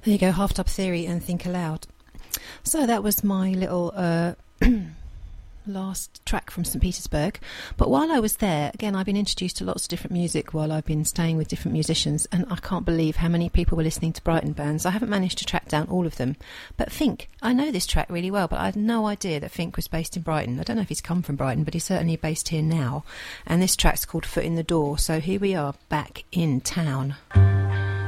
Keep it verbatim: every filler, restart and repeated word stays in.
There you go, Half Tub Theory and Think Aloud. So that was my little uh, last track from St Petersburg. But while I was there, again, I've been introduced to lots of different music while I've been staying with different musicians, and I can't believe how many people were listening to Brighton bands. I haven't managed to track down all of them. But Fink, I know this track really well, but I had no idea that Fink was based in Brighton. I don't know if he's come from Brighton, but he's certainly based here now. And this track's called Foot in the Door. So here we are, back in town.